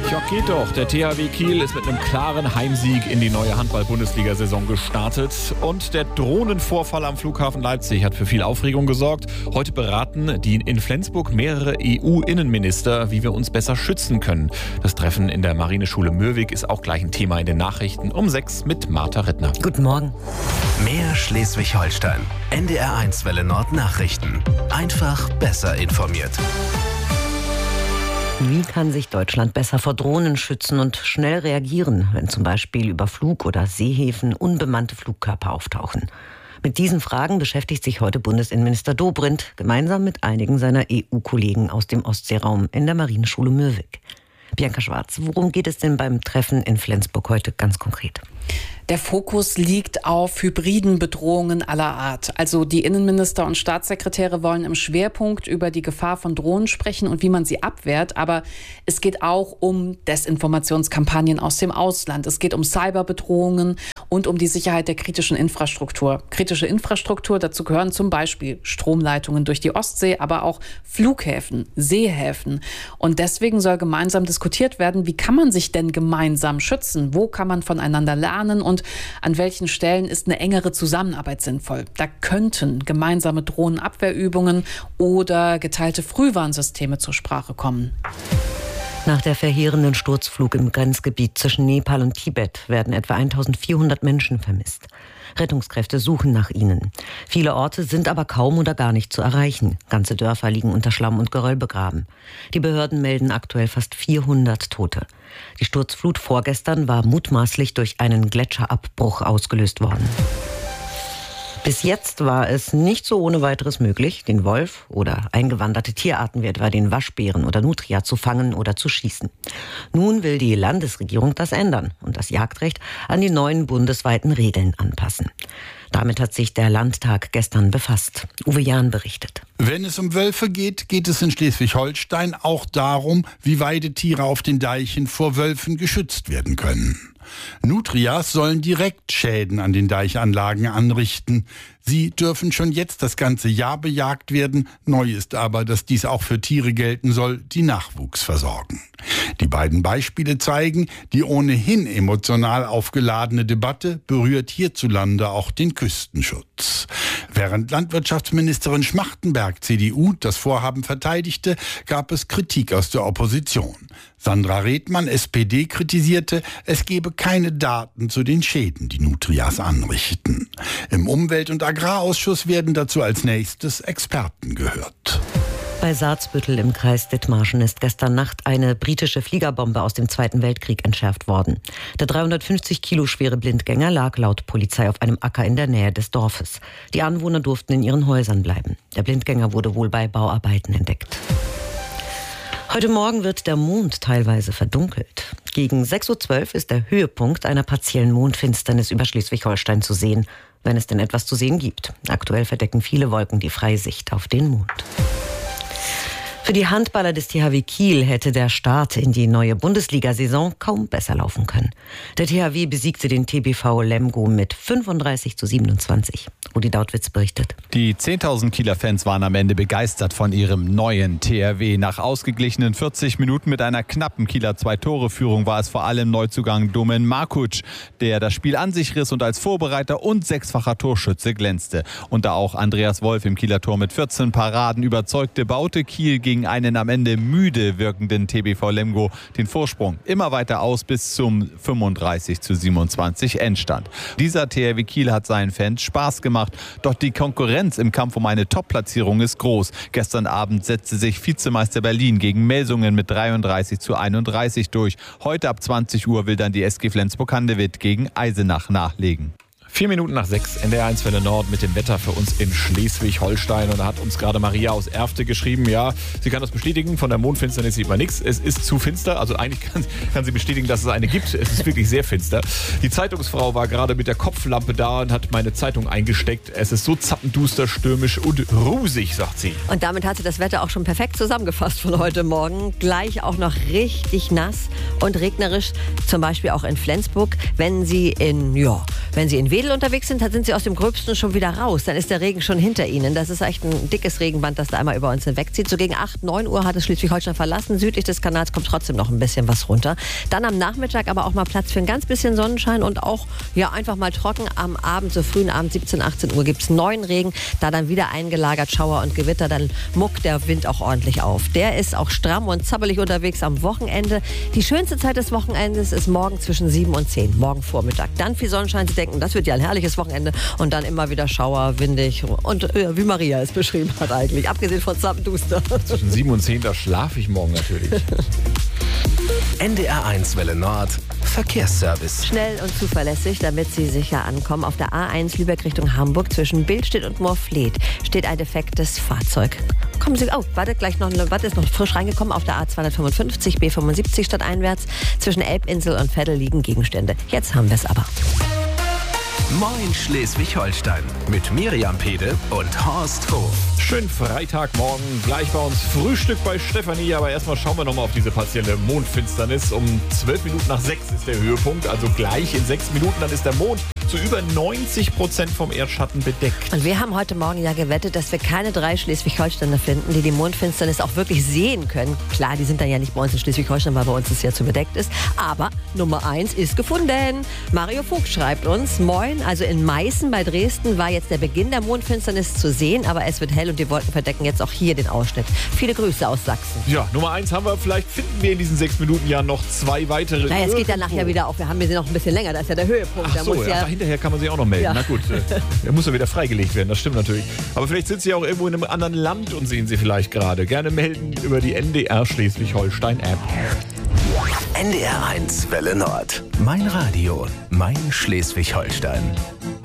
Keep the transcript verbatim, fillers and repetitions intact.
Ja, geht doch. Der T H W Kiel ist mit einem klaren Heimsieg in die neue Handball-Bundesliga-Saison gestartet. Und der Drohnenvorfall am Flughafen Leipzig hat für viel Aufregung gesorgt. Heute beraten die in Flensburg mehrere E U-Innenminister, wie wir uns besser schützen können. Das Treffen in der Marineschule Mürwik ist auch gleich ein Thema in den Nachrichten um sechs mit Martha Rittner. Guten Morgen. Mehr Schleswig-Holstein. N D R eins Welle Nord Nachrichten. Einfach besser informiert. Wie kann sich Deutschland besser vor Drohnen schützen und schnell reagieren, wenn zum Beispiel über Flug- oder Seehäfen unbemannte Flugkörper auftauchen? Mit diesen Fragen beschäftigt sich heute Bundesinnenminister Dobrindt gemeinsam mit einigen seiner E U-Kollegen aus dem Ostseeraum in der Marineschule Mürwik. Bianca Schwarz, worum geht es denn beim Treffen in Flensburg heute ganz konkret? Der Fokus liegt auf hybriden Bedrohungen aller Art. Also die Innenminister und Staatssekretäre wollen im Schwerpunkt über die Gefahr von Drohnen sprechen und wie man sie abwehrt. Aber es geht auch um Desinformationskampagnen aus dem Ausland. Es geht um Cyberbedrohungen und um die Sicherheit der kritischen Infrastruktur. Kritische Infrastruktur, dazu gehören zum Beispiel Stromleitungen durch die Ostsee, aber auch Flughäfen, Seehäfen. Und deswegen soll gemeinsam diskutiert werden, wie kann man sich denn gemeinsam schützen? Wo kann man voneinander lernen und an welchen Stellen ist eine engere Zusammenarbeit sinnvoll? Da könnten gemeinsame Drohnenabwehrübungen oder geteilte Frühwarnsysteme zur Sprache kommen. Nach der verheerenden Sturzflug im Grenzgebiet zwischen Nepal und Tibet werden etwa eintausendvierhundert Menschen vermisst. Rettungskräfte suchen nach ihnen. Viele Orte sind aber kaum oder gar nicht zu erreichen. Ganze Dörfer liegen unter Schlamm und Geröll begraben. Die Behörden melden aktuell fast vierhundert Tote. Die Sturzflut vorgestern war mutmaßlich durch einen Gletscherabbruch ausgelöst worden. Bis jetzt war es nicht so ohne weiteres möglich, den Wolf oder eingewanderte Tierarten wie etwa den Waschbären oder Nutria zu fangen oder zu schießen. Nun will die Landesregierung das ändern und das Jagdrecht an die neuen bundesweiten Regeln anpassen. Damit hat sich der Landtag gestern befasst. Uwe Jahn berichtet. Wenn es um Wölfe geht, geht es in Schleswig-Holstein auch darum, wie Weidetiere auf den Deichen vor Wölfen geschützt werden können. Nutrias sollen direkt Schäden an den Deichanlagen anrichten. Sie dürfen schon jetzt das ganze Jahr bejagt werden. Neu ist aber, dass dies auch für Tiere gelten soll, die Nachwuchs versorgen. Die beiden Beispiele zeigen, die ohnehin emotional aufgeladene Debatte berührt hierzulande auch den Küstenschutz. Während Landwirtschaftsministerin Schmachtenberg, C D U, das Vorhaben verteidigte, gab es Kritik aus der Opposition. Sandra Redmann, S P D, kritisierte, es gebe keine Daten zu den Schäden, die Nutrias anrichten. Im Umwelt- und Agrarausschuss werden dazu als nächstes Experten gehört. Bei Saarzbüttel im Kreis Dithmarschen ist gestern Nacht eine britische Fliegerbombe aus dem Zweiten Weltkrieg entschärft worden. Der dreihundertfünfzig Kilo schwere Blindgänger lag laut Polizei auf einem Acker in der Nähe des Dorfes. Die Anwohner durften in ihren Häusern bleiben. Der Blindgänger wurde wohl bei Bauarbeiten entdeckt. Heute Morgen wird der Mond teilweise verdunkelt. Gegen sechs Uhr zwölf ist der Höhepunkt einer partiellen Mondfinsternis über Schleswig-Holstein zu sehen, wenn es denn etwas zu sehen gibt. Aktuell verdecken viele Wolken die freie Sicht auf den Mond. Für die Handballer des T H W Kiel hätte der Start in die neue Bundesliga-Saison kaum besser laufen können. Der T H W besiegte den T B V Lemgo mit fünfunddreißig zu siebenundzwanzig. Rudi Dautwitz berichtet. Die zehntausend Kieler Fans waren am Ende begeistert von ihrem neuen T H W. Nach ausgeglichenen vierzig Minuten mit einer knappen Kieler Zwei-Tore-Führung war es vor allem Neuzugang Domen Markuc, der das Spiel an sich riss und als Vorbereiter und sechsfacher Torschütze glänzte. Und da auch Andreas Wolf im Kieler Tor mit vierzehn Paraden überzeugte, baute Kiel gegen einen am Ende müde wirkenden T B V Lemgo den Vorsprung immer weiter aus bis zum fünfunddreißig zu siebenundzwanzig Endstand. Dieser T H W Kiel hat seinen Fans Spaß gemacht, doch die Konkurrenz im Kampf um eine Top-Platzierung ist groß. Gestern Abend setzte sich Vizemeister Berlin gegen Melsungen mit dreiunddreißig zu einunddreißig durch. Heute ab zwanzig Uhr will dann die S G Flensburg-Handewitt gegen Eisenach nachlegen. Vier Minuten nach sechs, N D R eins Welle Nord mit dem Wetter für uns in Schleswig-Holstein. Und da hat uns gerade Maria aus Erfte geschrieben, ja, sie kann das bestätigen, von der Mondfinsternis sieht man nichts. Es ist zu finster, also eigentlich kann, kann sie bestätigen, dass es eine gibt. Es ist wirklich sehr finster. Die Zeitungsfrau war gerade mit der Kopflampe da und hat meine Zeitung eingesteckt. Es ist so zappenduster, stürmisch und rusig, sagt sie. Und damit hat sie das Wetter auch schon perfekt zusammengefasst von heute Morgen. Gleich auch noch richtig nass und regnerisch, zum Beispiel auch in Flensburg. Wenn Sie in, ja, Wenn Sie in Wedel unterwegs sind, dann sind Sie aus dem Gröbsten schon wieder raus. Dann ist der Regen schon hinter Ihnen. Das ist echt ein dickes Regenband, das da einmal über uns hinwegzieht. So gegen acht, neun Uhr hat es Schleswig-Holstein verlassen. Südlich des Kanals kommt trotzdem noch ein bisschen was runter. Dann am Nachmittag aber auch mal Platz für ein ganz bisschen Sonnenschein und auch ja einfach mal trocken. Am Abend, so frühen Abend, siebzehn, achtzehn Uhr gibt es neuen Regen. Da dann wieder eingelagert Schauer und Gewitter. Dann muckt der Wind auch ordentlich auf. Der ist auch stramm und zappelig unterwegs am Wochenende. Die schönste Zeit des Wochenendes ist morgen zwischen sieben und zehn. Morgen Vormittag. Dann viel Sonnenschein. Sie denken, das wird ja ein herrliches Wochenende. Und dann immer wieder Schauer, windig und äh, wie Maria es beschrieben hat eigentlich. Abgesehen von Zappenduster. Zwischen sieben und zehn, da schlafe ich morgen natürlich. N D R eins Welle Nord. Verkehrsservice. Schnell und zuverlässig, damit Sie sicher ankommen. Auf der A eins Lübeck Richtung Hamburg zwischen Billstedt und Moorfleet steht ein defektes Fahrzeug. Kommen Sie, oh, warte, gleich noch, warte, ist noch frisch reingekommen. Auf der A zweihundertfünfundfünfzig, B fünfundsiebzig stadteinwärts. Zwischen Elbinsel und Veddel liegen Gegenstände. Jetzt haben wir es aber. Moin Schleswig-Holstein mit Miriam Pede und Horst Hof. Schönen Freitagmorgen, gleich bei uns Frühstück bei Stefanie, aber erstmal schauen wir nochmal auf diese partielle Mondfinsternis. Um zwölf Minuten nach sechs ist der Höhepunkt, also gleich in sechs Minuten, dann ist der Mond zu über neunzig Prozent vom Erdschatten bedeckt. Und wir haben heute Morgen ja gewettet, dass wir keine drei Schleswig-Holsteiner finden, die die Mondfinsternis auch wirklich sehen können. Klar, die sind dann ja nicht bei uns in Schleswig-Holstein, weil bei uns es ja zu bedeckt ist. Aber Nummer eins ist gefunden. Mario Vogt schreibt uns, moin, also in Meißen bei Dresden war jetzt der Beginn der Mondfinsternis zu sehen, aber es wird hell und die Wolken verdecken jetzt auch hier den Ausschnitt. Viele Grüße aus Sachsen. Ja, Nummer eins haben wir, vielleicht finden wir in diesen sechs Minuten ja noch zwei weitere. Naja, es geht ja nachher wieder auf, wir haben wir sie noch ein bisschen länger, das ist ja der Höhepunkt. Ach so, muss ja, ja hinterher kann man sich auch noch melden. Ja. Na gut, äh, der muss ja wieder freigelegt werden, das stimmt natürlich. Aber vielleicht sind Sie auch irgendwo in einem anderen Land und sehen Sie vielleicht gerade. Gerne melden über die N D R Schleswig-Holstein-App. N D R eins Welle Nord. Mein Radio, mein Schleswig-Holstein.